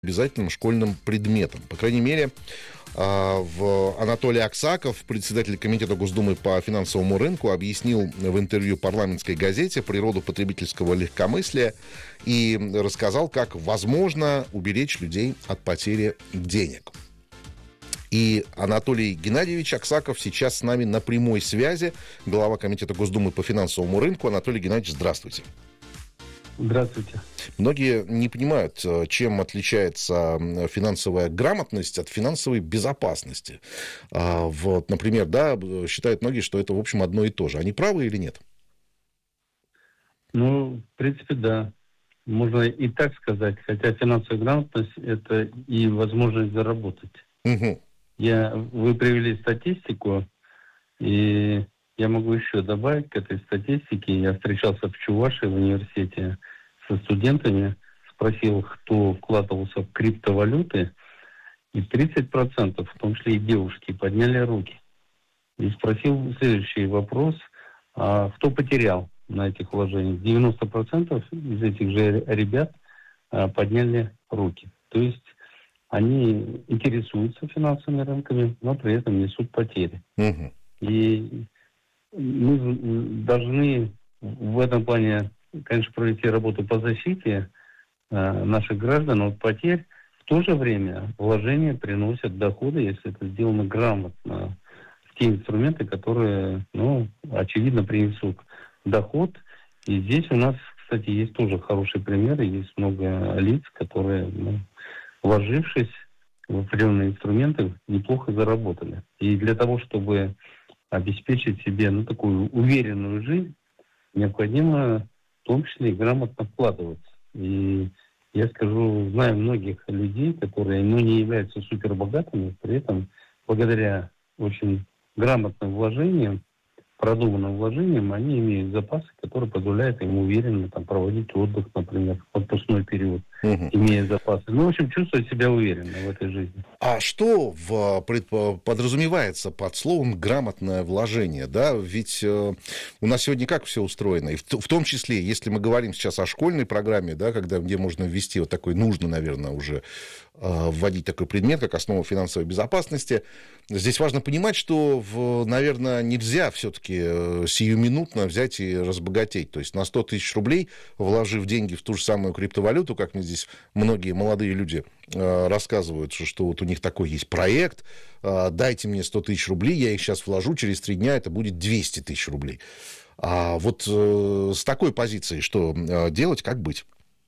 обязательным школьным предметом. По крайней мере, Анатолий Аксаков, председатель Комитета Госдумы по финансовому рынку, объяснил в интервью парламентской газете природу потребительского легкомыслия и рассказал, как возможно уберечь людей от потери денег. И Анатолий Геннадьевич Аксаков сейчас с нами на прямой связи, глава Комитета Госдумы по финансовому рынку. Анатолий Геннадьевич, здравствуйте. Здравствуйте. Многие не понимают, чем отличается финансовая грамотность от финансовой безопасности. Вот, например, считают многие, что это, в общем, одно и то же. Они правы или нет? В принципе, да. Можно и так сказать. Хотя финансовая грамотность – это и возможность заработать. Угу. Вы привели статистику, и я могу еще добавить к этой статистике. Я встречался в Чувашии в университете со студентами, спросил, кто вкладывался в криптовалюты, и 30%, в том числе и девушки, подняли руки. И спросил следующий вопрос, а кто потерял на этих вложениях? 90% из этих же ребят подняли руки. То есть они интересуются финансовыми рынками, но при этом несут потери. Угу. И мы должны в этом плане, конечно, провести работу по защите наших граждан от потерь. В то же время вложения приносят доходы, если это сделано грамотно, в те инструменты, которые, очевидно, принесут доход. И здесь у нас, кстати, есть тоже хорошие примеры. Есть много лиц, которые, вложившись в определенные инструменты, неплохо заработали. И для того, чтобы обеспечить себе такую уверенную жизнь, необходимо в том числе и грамотно вкладываться. И я скажу, знаю многих людей, которые не являются супербогатыми, при этом благодаря очень грамотным вложениям, продуманным вложениям, они имеют запасы, которые позволяют им уверенно проводить отдых, например, в отпускной период, имея запасы. В общем, чувствовать себя уверенно в этой жизни. А что подразумевается под словом «грамотное вложение»? Да? Ведь у нас сегодня как все устроено? И в том числе, если мы говорим сейчас о школьной программе, да, где можно ввести вот такой, нужно, наверное, уже вводить такой предмет, как основа финансовой безопасности, здесь важно понимать, что, наверное, нельзя все-таки сиюминутно взять и разбогатеть. То есть на 100 тысяч рублей, вложив деньги в ту же самую криптовалюту, как мне здесь многие молодые люди рассказывают, что вот у них такой есть проект, дайте мне 100 тысяч рублей, я их сейчас вложу, через 3 дня это будет 200 тысяч рублей. А вот с такой позицией что делать, как быть?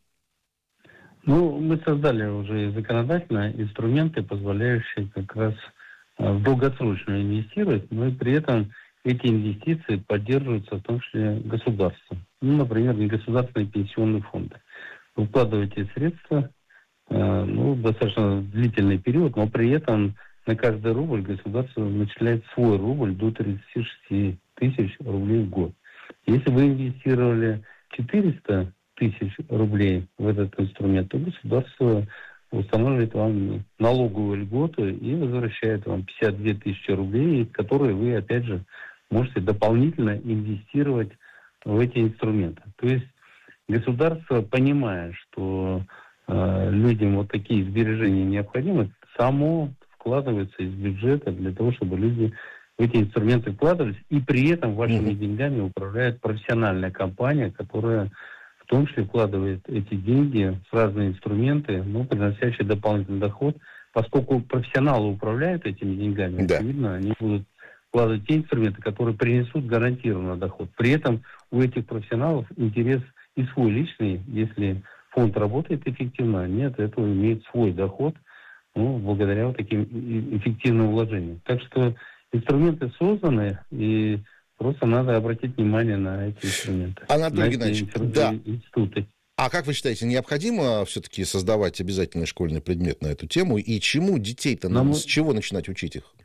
Мы создали уже законодательно инструменты, позволяющие как раз в долгосрочно инвестировать, но и при этом эти инвестиции поддерживаются в том числе государством. Например, негосударственные пенсионные фонды. Вы вкладываете средства достаточно длительный период, но при этом на каждый рубль государство начисляет свой рубль до 36 тысяч рублей в год. Если вы инвестировали 400 тысяч рублей в этот инструмент, то государство устанавливает вам налоговую льготу и возвращает вам 52 тысячи рублей, которые вы, опять же, можете дополнительно инвестировать в эти инструменты. То есть государство, понимая, что людям вот такие сбережения необходимы, само вкладывается из бюджета для того, чтобы люди в эти инструменты вкладывались, и при этом вашими деньгами управляет профессиональная компания, которая в том числе вкладывает эти деньги в разные инструменты, приносящие дополнительный доход. Поскольку профессионалы управляют этими деньгами, очевидно, они будут вкладывать те инструменты, которые принесут гарантированный доход. При этом у этих профессионалов интерес и свой личный, если фонд работает эффективно, они от этого имеют свой доход, благодаря вот таким эффективным вложениям. Так что инструменты созданы, и просто надо обратить внимание на эти инструменты. Анатолий Геннадьевич, институты. А как вы считаете, необходимо все-таки создавать обязательный школьный предмет на эту тему? И чему детей-то, с чего начинать учить их?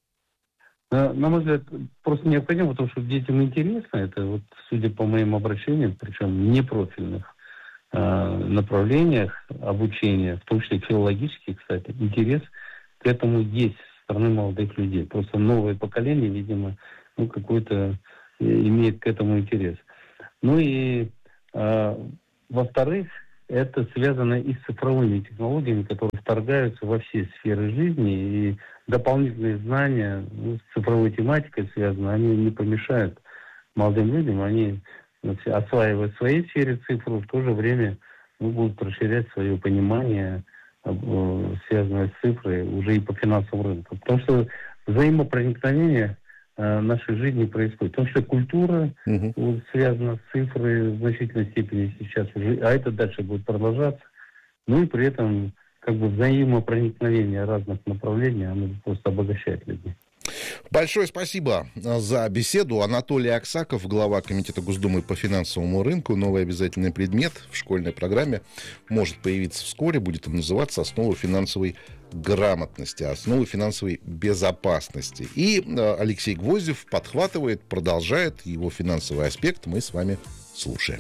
На мой взгляд, просто необходимо, потому что детям интересно. Это судя по моим обращениям, причем непрофильных направлениях обучения, в том числе филологических, кстати, интерес к этому есть со стороны молодых людей. Просто новое поколение, видимо, какой-то имеет к этому интерес. И во-вторых, это связано и с цифровыми технологиями, которые вторгаются во все сферы жизни, и дополнительные знания с цифровой тематикой связаны, они не помешают молодым людям, они осваивают в своей сфере цифру, в то же время будут расширять свое понимание, связанное с цифрой, уже и по финансовому рынку. Потому что взаимопроникновение нашей жизни происходит. Потому что культура связана с цифрой в значительной степени сейчас уже, а это дальше будет продолжаться. Ну и при этом взаимопроникновение разных направлений, оно просто обогащает людей. Большое спасибо за беседу. Анатолий Аксаков, глава Комитета Госдумы по финансовому рынку. Новый обязательный предмет в школьной программе может появиться вскоре. Будет он называться «Основы финансовой грамотности», «Основы финансовой безопасности». И Алексей Гвоздев подхватывает, продолжает его финансовый аспект. Мы с вами слушаем.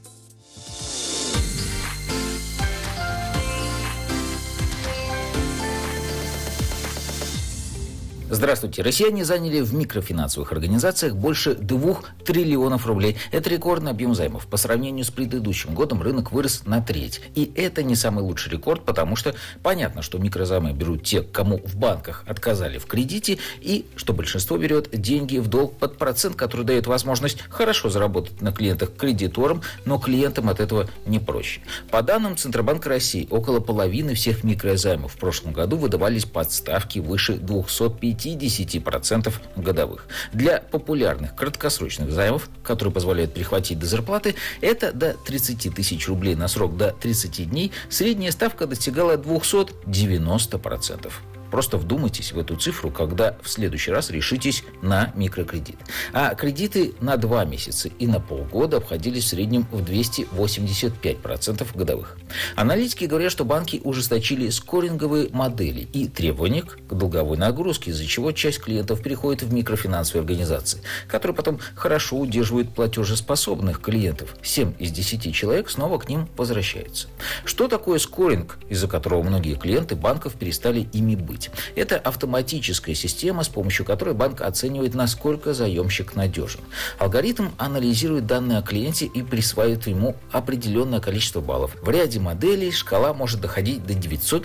Здравствуйте. Россияне заняли в микрофинансовых организациях больше 2 триллионов рублей. Это рекордный объем займов. По сравнению с предыдущим годом рынок вырос на треть. И это не самый лучший рекорд, потому что понятно, что микрозаймы берут те, кому в банках отказали в кредите, и что большинство берет деньги в долг под процент, который дает возможность хорошо заработать на клиентах кредиторам, но клиентам от этого не проще. По данным Центробанка России, около половины всех микрозаймов в прошлом году выдавались под ставки выше 250% годовых. Для популярных краткосрочных займов, которые позволяют перехватить до зарплаты, это до 30 тысяч рублей на срок до 30 дней, средняя ставка достигала 290%. Просто вдумайтесь в эту цифру, когда в следующий раз решитесь на микрокредит. А кредиты на 2 месяца и на полгода обходились в среднем в 285% годовых. Аналитики говорят, что банки ужесточили скоринговые модели и требования к долговой нагрузке, из-за чего часть клиентов переходит в микрофинансовые организации, которые потом хорошо удерживают платежеспособных клиентов. 7 из 10 человек снова к ним возвращаются. Что такое скоринг, из-за которого многие клиенты банков перестали ими быть? Это автоматическая система, с помощью которой банк оценивает, насколько заемщик надежен. Алгоритм анализирует данные о клиенте и присваивает ему определенное количество баллов. В ряде моделей шкала может доходить до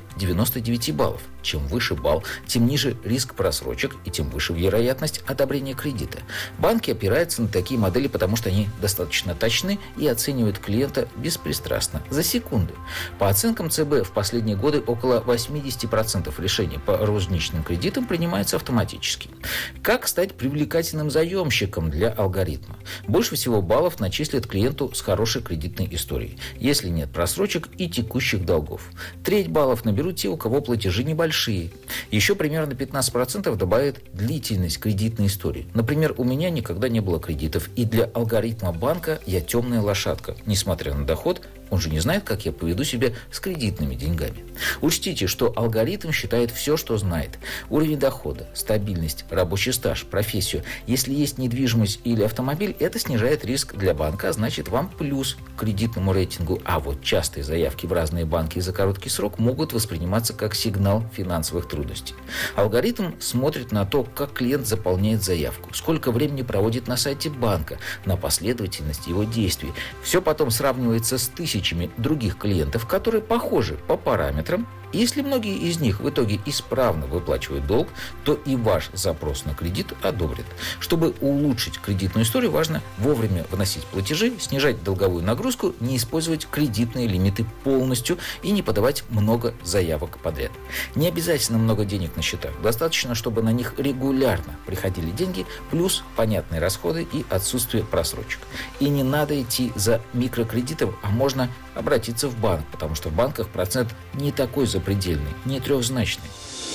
999 баллов. Чем выше балл, тем ниже риск просрочек и тем выше вероятность одобрения кредита. Банки опираются на такие модели, потому что они достаточно точны и оценивают клиента беспристрастно, за секунды. По оценкам ЦБ, в последние годы около 80% решений по розничным кредитам принимается автоматически. Как стать привлекательным заемщиком для алгоритма? Больше всего баллов начислят клиенту с хорошей кредитной историей, если нет просрочек и текущих долгов. Треть баллов наберут те, у кого платежи небольшие. Еще примерно 15% добавит длительность кредитной истории. Например, у меня никогда не было кредитов, и для алгоритма банка я темная лошадка. Несмотря на доход, он же не знает, как я поведу себя с кредитными деньгами. Учтите, что алгоритм считает все, что знает. Уровень дохода, стабильность, рабочий стаж, профессию. Если есть недвижимость или автомобиль, это снижает риск для банка, а значит вам плюс к кредитному рейтингу. А вот частые заявки в разные банки за короткий срок могут восприниматься как сигнал финансовых трудностей. Алгоритм смотрит на то, как клиент заполняет заявку, сколько времени проводит на сайте банка, на последовательность его действий. Все потом сравнивается с тысячами других клиентов, которые похожи по параметрам. Если многие из них в итоге исправно выплачивают долг, то и ваш запрос на кредит одобрят. Чтобы улучшить кредитную историю, важно вовремя вносить платежи, снижать долговую нагрузку, не использовать кредитные лимиты полностью и не подавать много заявок подряд. Не обязательно много денег на счетах. Достаточно, чтобы на них регулярно приходили деньги, плюс понятные расходы и отсутствие просрочек. И не надо идти за микрокредитом, а можно обратиться в банк, потому что в банках процент не такой запредельный, не трехзначный.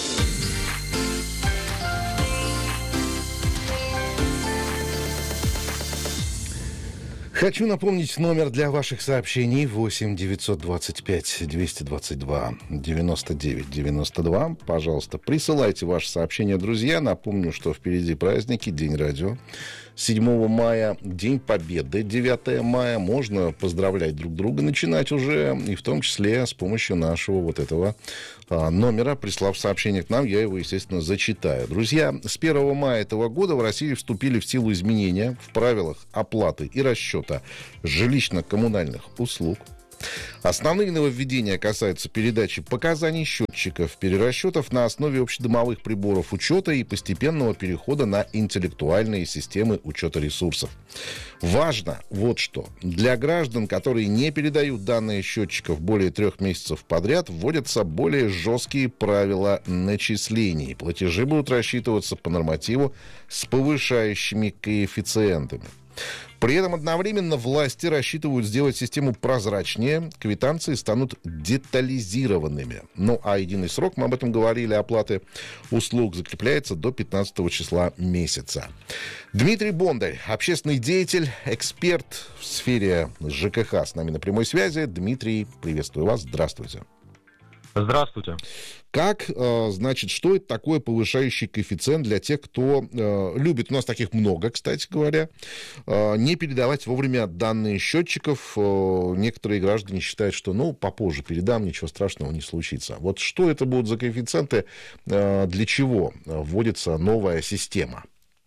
Хочу напомнить номер для ваших сообщений 8 925 222 99 92. Пожалуйста, присылайте ваши сообщения, друзья. Напомню, что впереди праздники, День радио. 7 мая, День Победы, 9 мая. Можно поздравлять друг друга, начинать уже, и в том числе с помощью нашего вот этого номера. Прислав сообщение к нам, я его, естественно, зачитаю. Друзья, с 1 мая этого года в России вступили в силу изменения в правилах оплаты и расчета жилищно-коммунальных услуг. Основные нововведения касаются передачи показаний счетчиков, перерасчетов на основе общедомовых приборов учета и постепенного перехода на интеллектуальные системы учета ресурсов. Важно вот что. Для граждан, которые не передают данные счетчиков более 3 месяцев подряд, вводятся более жесткие правила начислений. Платежи будут рассчитываться по нормативу с повышающими коэффициентами. При этом одновременно власти рассчитывают сделать систему прозрачнее, квитанции станут детализированными. Ну, а единый срок, мы об этом говорили, оплаты услуг закрепляется до 15 числа месяца. Дмитрий Бондарь, общественный деятель, эксперт в сфере ЖКХ, с нами на прямой связи. Дмитрий, приветствую вас, здравствуйте. Здравствуйте. Как, значит, что это такое повышающий коэффициент для тех, кто любит, у нас таких много, кстати говоря, не передавать вовремя данные счетчиков? Некоторые граждане считают, что, попозже передам, ничего страшного не случится. Вот что это будут за коэффициенты, для чего вводится новая система?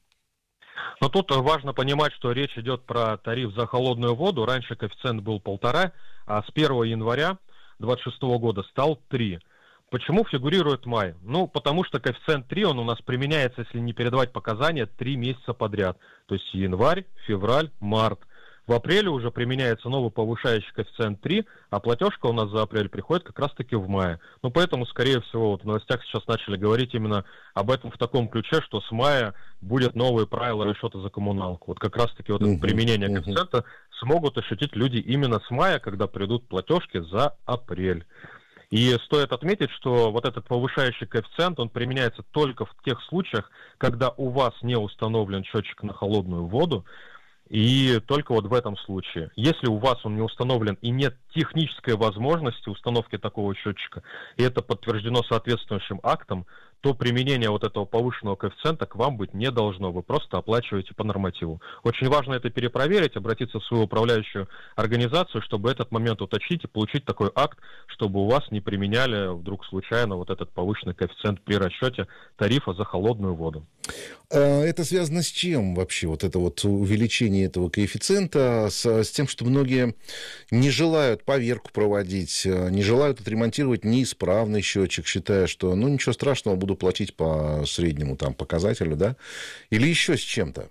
Но тут важно понимать, что речь идет про тариф за холодную воду. Раньше коэффициент был 1,5, а с 1 января 2026 года стал 3. Почему фигурирует май? Потому что коэффициент 3, он у нас применяется, если не передавать показания, 3 месяца подряд. То есть январь, февраль, март. В апреле уже применяется новый повышающий коэффициент 3, а платежка у нас за апрель приходит как раз-таки в мае. Поэтому, скорее всего, в новостях сейчас начали говорить именно об этом в таком ключе, что с мая будет новые правила расчета за коммуналку. Вот как раз-таки это применение коэффициента смогут ощутить люди именно с мая, когда придут платежки за апрель. И стоит отметить, что вот этот повышающий коэффициент, он применяется только в тех случаях, когда у вас не установлен счетчик на холодную воду, и только вот в этом случае. Если у вас он не установлен и нет технической возможности установки такого счетчика, и это подтверждено соответствующим актом, то применение вот этого повышенного коэффициента к вам быть не должно. Вы просто оплачиваете по нормативу. Очень важно это перепроверить, обратиться в свою управляющую организацию, чтобы этот момент уточнить и получить такой акт, чтобы у вас не применяли вдруг случайно вот этот повышенный коэффициент при расчете тарифа за холодную воду. Это связано с чем вообще, вот это вот увеличение этого коэффициента? С тем, что многие не желают поверку проводить, не желают отремонтировать неисправный счетчик, считая, что ничего страшного, буду платить по среднему показателю, да? Или еще с чем-то?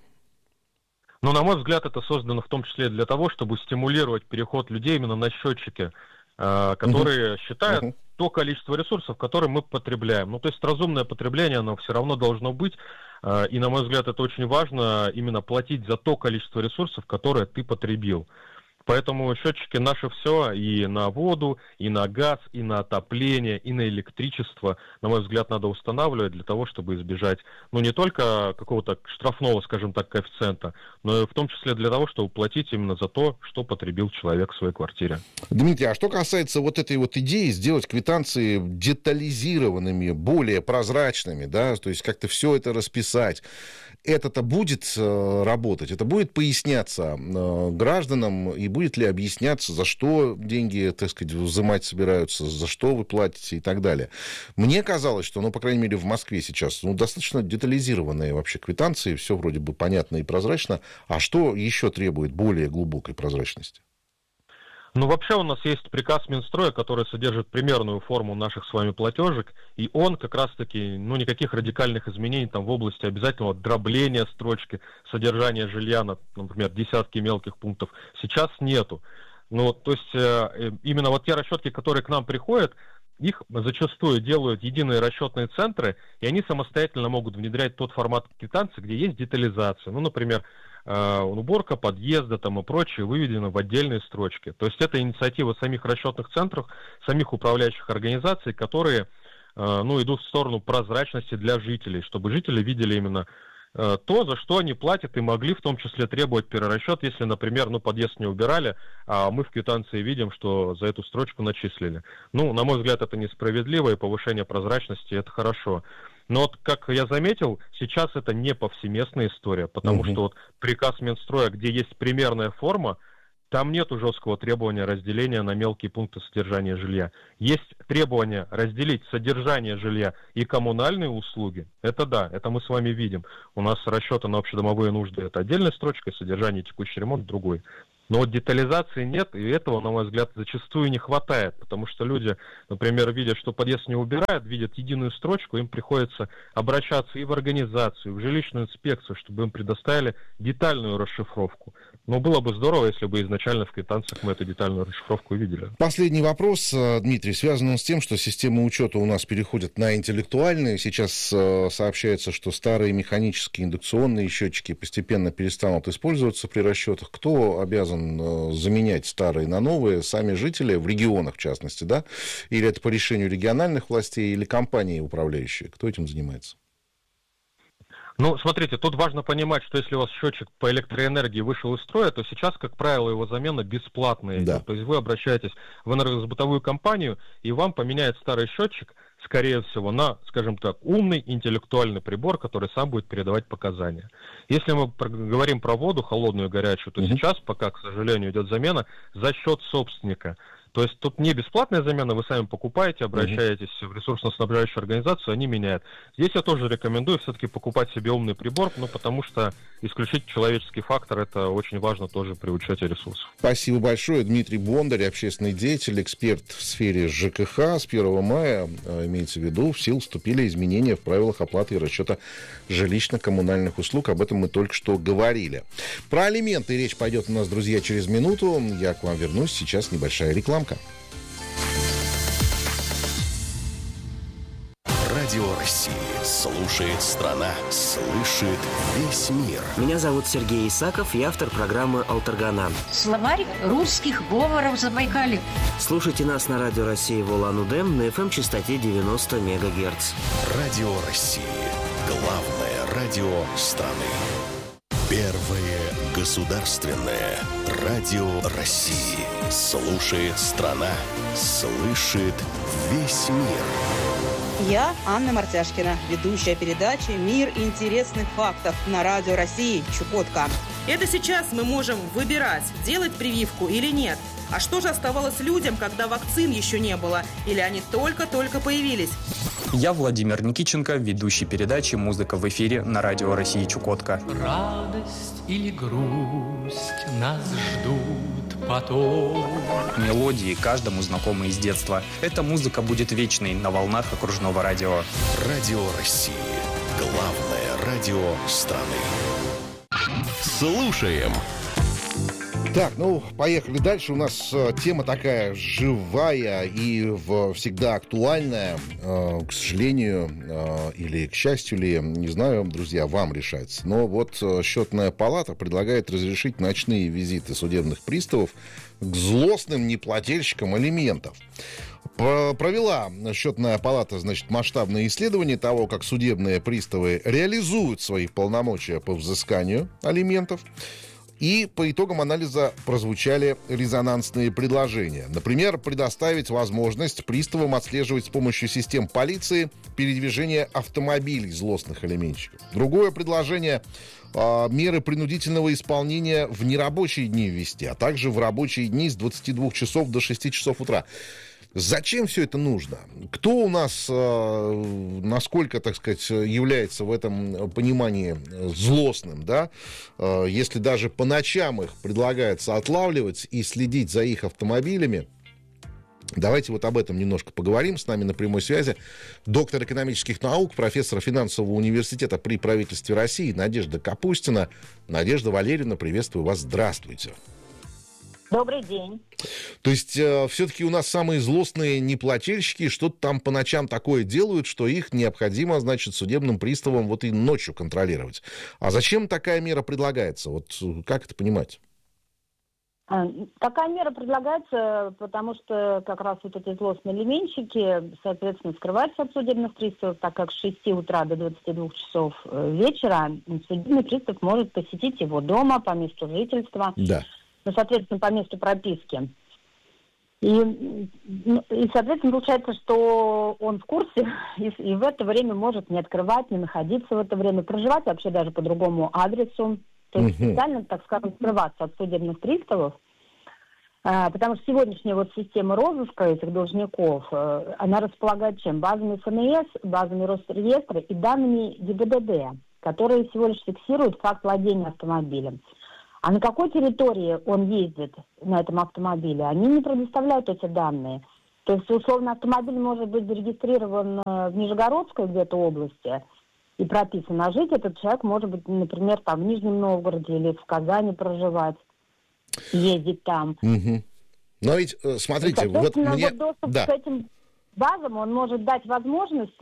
На мой взгляд, это создано в том числе для того, чтобы стимулировать переход людей именно на счетчики, которые считают то количество ресурсов, которые мы потребляем. То есть разумное потребление, оно все равно должно быть. И, на мой взгляд, это очень важно, именно платить за то количество ресурсов, которое ты потребил. Поэтому счетчики наше все, и на воду, и на газ, и на отопление, и на электричество, на мой взгляд, надо устанавливать для того, чтобы избежать, не только какого-то штрафного, скажем так, коэффициента, но и в том числе для того, чтобы платить именно за то, что потребил человек в своей квартире. Дмитрий, а что касается вот этой вот идеи сделать квитанции детализированными, более прозрачными, да, то есть как-то все это расписать, это-то будет работать, это будет поясняться гражданам, и будет ли объясняться, за что деньги, так сказать, взимать собираются, за что вы платите и так далее. Мне казалось, что, по крайней мере, в Москве сейчас достаточно детализированные вообще квитанции, все вроде бы понятно и прозрачно. А что еще требует более глубокой прозрачности? Вообще у нас есть приказ Минстроя, который содержит примерную форму наших с вами платежек, и он как раз-таки, никаких радикальных изменений в области обязательного дробления строчки, содержания жилья на, например, десятки мелких пунктов сейчас нету. То есть именно вот те расчетки, которые к нам приходят, их зачастую делают единые расчетные центры, и они самостоятельно могут внедрять тот формат квитанции, где есть детализация. Например, уборка подъезда и прочее выведено в отдельные строчки. То есть это инициатива самих расчетных центров, самих управляющих организаций, которые идут в сторону прозрачности для жителей, чтобы жители видели именно то, за что они платят, и могли в том числе требовать перерасчет, если, например, подъезд не убирали, а мы в квитанции видим, что за эту строчку начислили. На мой взгляд, это несправедливо, и повышение прозрачности — это хорошо. Но как я заметил, сейчас это не повсеместная история, потому что приказ Минстроя, где есть примерная форма, там нету жесткого требования разделения на мелкие пункты содержания жилья. Есть требование разделить содержание жилья и коммунальные услуги. Это да, это мы с вами видим. У нас расчеты на общедомовые нужды — это отдельная строчка, содержание и текущий ремонт — другой. Но вот детализации нет, и этого, на мой взгляд, зачастую не хватает, потому что люди, например, видят, что подъезд не убирают, видят единую строчку, им приходится обращаться и в организацию, и в жилищную инспекцию, чтобы им предоставили детальную расшифровку. Но было бы здорово, если бы изначально в квитанциях мы эту детальную расшифровку увидели. Последний вопрос, Дмитрий, связан с тем, что системы учета у нас переходят на интеллектуальные. Сейчас сообщается, что старые механические индукционные счетчики постепенно перестанут использоваться при расчетах. Кто обязан заменять старые на новые? Сами жители, в регионах в частности, да? Или это по решению региональных властей, или компании управляющие? Кто этим занимается? Ну, смотрите, тут важно понимать, что если у вас счетчик по электроэнергии вышел из строя, то сейчас, как правило, его замена бесплатная. Да. То есть вы обращаетесь в энергосбытовую компанию, и вам поменяют старый счетчик, скорее всего, на, скажем так, умный интеллектуальный прибор, который сам будет передавать показания. Если мы говорим про воду, холодную и горячую, то сейчас пока, к сожалению, идет замена за счет собственника. То есть тут не бесплатная замена, вы сами покупаете, обращаетесь в ресурсно-снабжающую организацию, они меняют. Здесь я тоже рекомендую все-таки покупать себе умный прибор, потому что исключить человеческий фактор, это очень важно тоже при учете ресурсов. Спасибо большое. Дмитрий Бондарь, общественный деятель, эксперт в сфере ЖКХ. С 1 мая, имеется в виду, в силу вступили изменения в правилах оплаты и расчета жилищно-коммунальных услуг. Об этом мы только что говорили. Про алименты речь пойдет у нас, друзья, через минуту. Я к вам вернусь. Сейчас небольшая реклама. Радио России. Слушает страна. Слышит весь мир. Меня зовут Сергей Исаков, я автор программы «Алтаргана». Словарь русских говоров Забайкалья. Слушайте нас на Радио России в Улан-Удэ на FM-частоте 90 МГц. Радио России. Главное радио страны. Первое государственное радио России. Слушает страна. Слышит весь мир. Я Анна Мартяшкина, ведущая передачи «Мир интересных фактов» на Радио России Чукотка. Это сейчас мы можем выбирать, делать прививку или нет. А что же оставалось людям, когда вакцин еще не было? Или они только-только появились? Я Владимир Никиченко, ведущий передачи «Музыка в эфире» на Радио России Чукотка. Радость или грусть нас ждут потом. Мелодии каждому знакомы из детства. Эта музыка будет вечной на волнах окружного радио. Радио России. Главное радио страны. Слушаем. Так, поехали дальше. У нас тема такая живая и всегда актуальная. К сожалению, или к счастью ли, не знаю, друзья, вам решать. Но вот счетная палата предлагает разрешить ночные визиты судебных приставов к злостным неплательщикам алиментов. Провела счетная палата, масштабное исследование того, как судебные приставы реализуют свои полномочия по взысканию алиментов. И по итогам анализа прозвучали резонансные предложения. Например, предоставить возможность приставам отслеживать с помощью систем полиции передвижение автомобилей злостных алименщиков. Другое предложение – меры принудительного исполнения в нерабочие дни ввести, а также в рабочие дни с 22 часов до 6 часов утра. Зачем все это нужно? Кто у нас, насколько, так сказать, является в этом понимании злостным, да? Если даже по ночам их предлагается отлавливать и следить за их автомобилями. Давайте вот об этом немножко поговорим. С нами на прямой связи доктор экономических наук, профессор финансового университета при правительстве России Надежда Капустина. Надежда Валерьевна, приветствую вас. Здравствуйте. Добрый день. То есть все-таки у нас самые злостные неплательщики что-то там по ночам такое делают, что их необходимо, судебным приставам вот и ночью контролировать. А зачем такая мера предлагается? Вот как это понимать? Такая мера предлагается, потому что как раз вот эти злостные алименщики, соответственно, скрываются от судебных приставов, так как с 6 утра до 22 часов вечера судебный пристав может посетить его дома по месту жительства. Да. Соответственно, по месту прописки. И, соответственно, получается, что он в курсе и в это время может не открывать, не находиться в это время, проживать вообще даже по другому адресу. То есть специально, так скажем, скрываться от судебных приставов. Потому что сегодняшняя вот система розыска этих должников, она располагает чем? Базами ФНС, базами Росреестра и данными ГИБДД, которые всего лишь фиксируют факт владения автомобилем. А на какой территории он ездит на этом автомобиле, они не предоставляют эти данные. То есть, условно, автомобиль может быть зарегистрирован в Нижегородской где-то области и прописан, а жить этот человек может быть, например, там в Нижнем Новгороде или в Казани проживать, ездить там. Угу. Но ведь, смотрите, вот мне... доступ к этим базам, он может дать возможность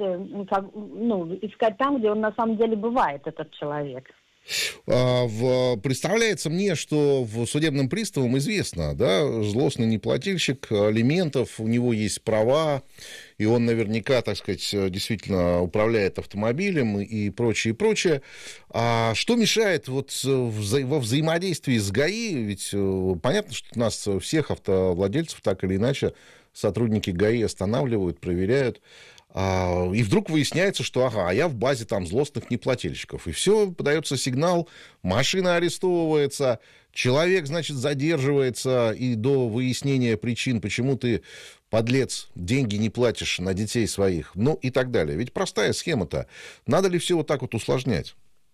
искать там, где он на самом деле бывает, этот человек. Представляется мне, что в судебным приставам известно, да, злостный неплательщик алиментов, у него есть права, и он наверняка, так сказать, действительно управляет автомобилем и прочее, и прочее. А что мешает вот во взаимодействии с ГАИ? Ведь понятно, что у нас всех автовладельцев так или иначе сотрудники ГАИ останавливают, проверяют. И вдруг выясняется, что а я в базе там злостных неплательщиков. И все, подается сигнал, машина арестовывается, человек, значит, задерживается, и до выяснения причин, почему ты, подлец, деньги не платишь на детей своих, ну и так далее. Ведь простая схема-то. Надо ли все вот так вот усложнять?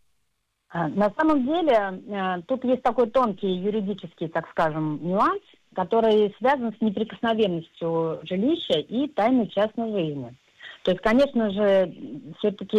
На самом деле, тут есть такой тонкий юридический, так скажем, нюанс, который связан с неприкосновенностью жилища и тайной частной жизни. То есть, конечно же, все-таки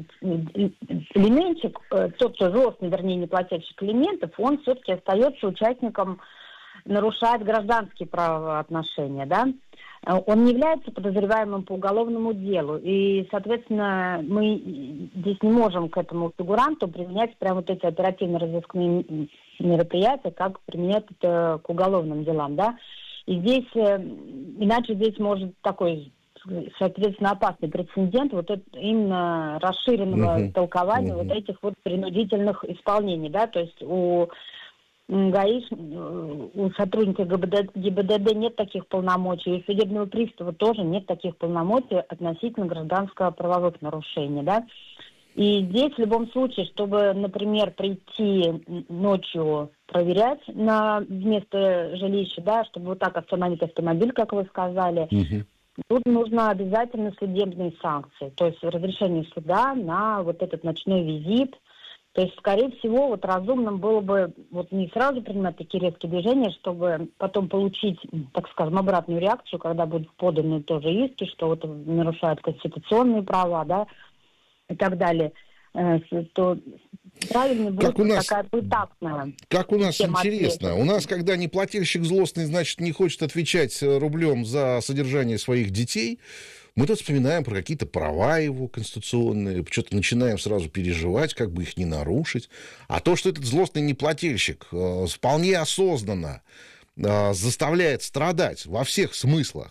элементчик, тот, кто злостный, вернее, неплательщик элементов, он все-таки остается участником, нарушает гражданские правоотношения, да? Он не является подозреваемым по уголовному делу. И, соответственно, мы здесь не можем к этому фигуранту применять прямо вот эти оперативно-розыскные мероприятия, как применять это к уголовным делам, да? И здесь, иначе здесь может такой... соответственно, опасный прецедент вот это, именно расширенного толкования вот этих вот принудительных исполнений, да, то есть у ГАИ, у сотрудника ГИБДД нет таких полномочий, у судебного пристава тоже нет таких полномочий относительно гражданско-правовых нарушений, да. И здесь в любом случае, чтобы, например, прийти ночью проверять на место жилища, да, чтобы вот так остановить автомобиль, как вы сказали, тут нужно обязательно судебные санкции, то есть разрешение суда на вот этот ночной визит. То есть, скорее всего, вот разумным было бы вот не сразу принимать такие резкие движения, чтобы потом получить, так скажем, обратную реакцию, когда будут поданы тоже иски, что вот нарушают конституционные права, да, и так далее. То правильно будет такая поэтапная. Как у нас интересно. Ответа. У нас, когда неплательщик злостный, значит, не хочет отвечать рублем за содержание своих детей, мы тут вспоминаем про какие-то права его конституционные, что-то начинаем сразу переживать, как бы их не нарушить. А то, что этот злостный неплательщик вполне осознанно заставляет страдать во всех смыслах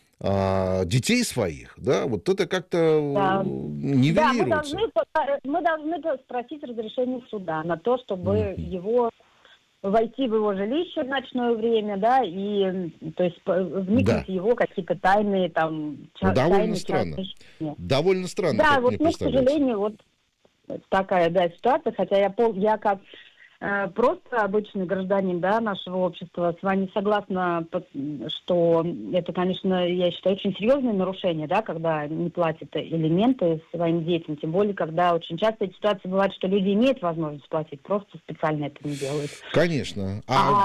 детей своих, да, вот это как-то нивелируется. Да, мы должны спросить разрешение суда на то, чтобы его войти в его жилище в ночное время, да, и то есть вникнуть в его какие-то тайные там довольно странно. Довольно странно. Да, вот, к сожалению, вот такая, да, ситуация, хотя я как просто обычный гражданин, да, нашего общества, с вами согласна, что это, конечно, я считаю, очень серьезное нарушение, да, когда не платят элементы своим детям, тем более, когда очень часто эти ситуации бывают, что люди имеют возможность платить, просто специально это не делают. Конечно.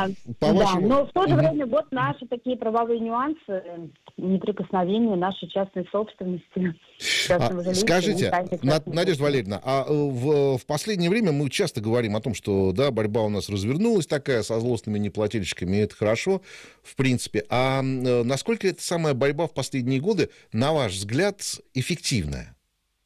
Но в то же время вот наши такие правовые нюансы, неприкосновение нашей частной собственности. Скажите, Надежда Валерьевна, в последнее время мы часто говорим о том, что да, борьба у нас развернулась такая со злостными неплательщиками, и это хорошо, в принципе. А насколько эта самая борьба в последние годы, на ваш взгляд, эффективная?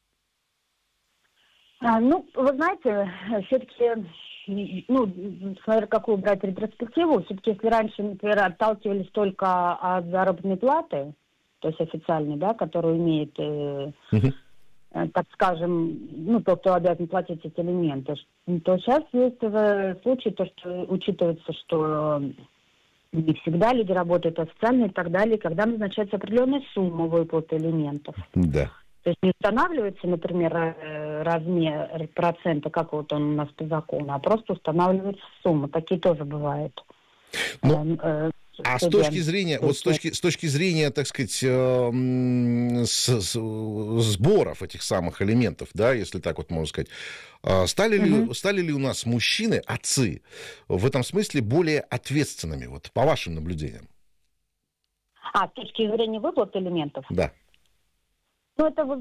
Вы знаете, все-таки, смотря какую брать ретроспективу, все-таки если раньше, например, отталкивались только от заработной платы, то есть официальной, да, которую имеет, так скажем, тот, кто обязан платить эти элементы, то сейчас есть случаи, то, что учитывается, что не всегда люди работают официально и так далее, когда назначается определенная сумма выплаты элементов. Да. То есть не устанавливается, например, размер процента, как вот он у нас по закону, а просто устанавливается сумма. Такие тоже бывают. А с точки зрения, вот с точки зрения, так сказать, сборов этих самых элементов, да, если так вот можно сказать, стали ли у нас мужчины, отцы, в этом смысле более ответственными, вот по вашим наблюдениям? С точки зрения выплат элементов? Да. Ну, это